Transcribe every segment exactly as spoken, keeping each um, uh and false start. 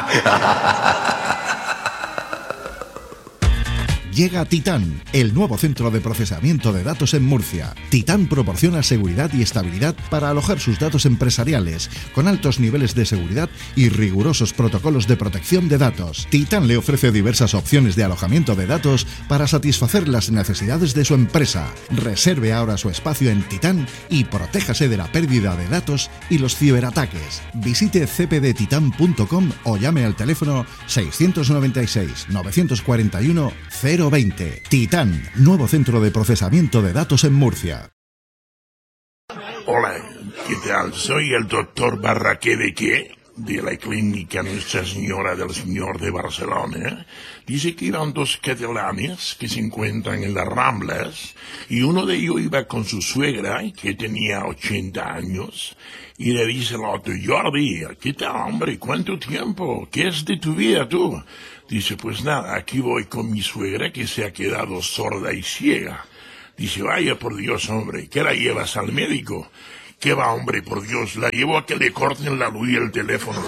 Llega Titán, el nuevo centro de procesamiento de datos en Murcia. Titán proporciona seguridad y estabilidad para alojar sus datos empresariales, con altos niveles de seguridad y rigurosos protocolos de protección de datos. Titán le ofrece diversas opciones de alojamiento de datos para satisfacer las necesidades de su empresa. Reserve ahora su espacio en Titán y protéjase de la pérdida de datos y los ciberataques. Visite c p d titan punto com o llame al teléfono seiscientos noventa y seis, novecientos cuarenta y uno, cero veinte. Titán, nuevo centro de procesamiento de datos en Murcia. Hola, ¿qué tal? Soy el doctor Barraqué de qué, de la clínica Nuestra Señora del Señor de Barcelona. Dice que iban dos catalanes que se encuentran en las Ramblas y uno de ellos iba con su suegra, que tenía ochenta años, y le dice al otro: Jordi, ¿qué tal, hombre? ¿Cuánto tiempo? ¿Qué es de tu vida tú? Dice: pues nada, aquí voy con mi suegra que se ha quedado sorda y ciega. Dice: vaya por Dios, hombre, ¿qué la llevas al médico? ¿Qué va, hombre, por Dios? La llevo a que le corten la luz y el teléfono.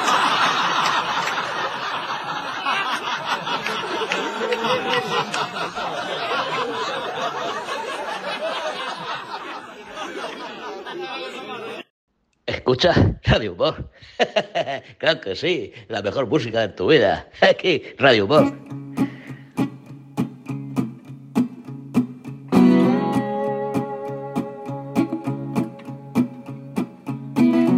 ¿Escuchas Radio Humor? Claro que sí, la mejor música de tu vida. Aquí, Radio Humor.